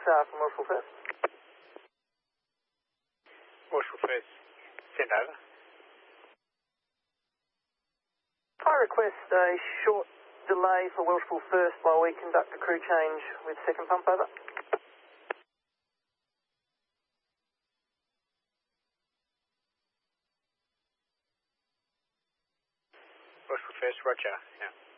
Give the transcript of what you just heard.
from Welshpool First. Welshpool First, send over. I request a short delay for Welshpool First while we conduct the crew change with second pump, over. Welshpool First, roger. Yeah.